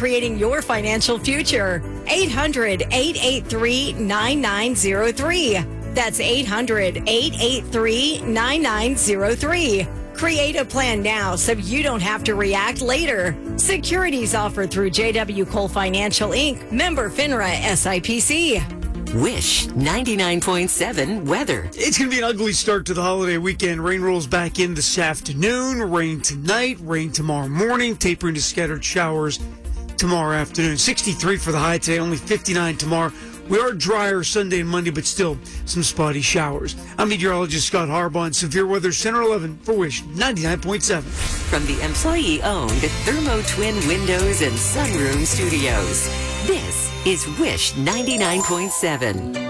creating your financial future. 800-883-9903. That's 800-883-9903. Create a plan now so you don't have to react later. Securities offered through JW Cole Financial Inc., member FINRA SIPC. Wish 99.7 weather. It's going to be an ugly start to the holiday weekend. Rain rolls back in this afternoon. Rain tonight. Rain tomorrow morning. Tapering to scattered showers tomorrow afternoon. 63 for the high today. Only 59 tomorrow. We are drier Sunday and Monday, but still some spotty showers. I'm meteorologist Scott Harbaugh on Severe Weather Center 11 for Wish 99.7. From the employee-owned Thermo Twin Windows and Sunroom Studios, this is Wish 99.7.